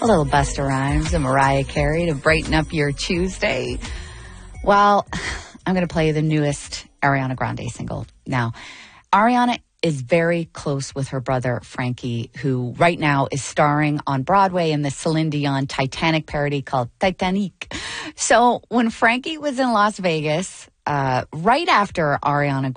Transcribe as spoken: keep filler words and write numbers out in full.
A little Busta Rhymes and Mariah Carey to brighten up your Tuesday. Well, I'm going to play the newest Ariana Grande single now. Ariana is very close with her brother Frankie, who right now is starring on Broadway in the Celine Dion Titanic parody called Titanic. So when Frankie was in Las Vegas, uh, right after Ariana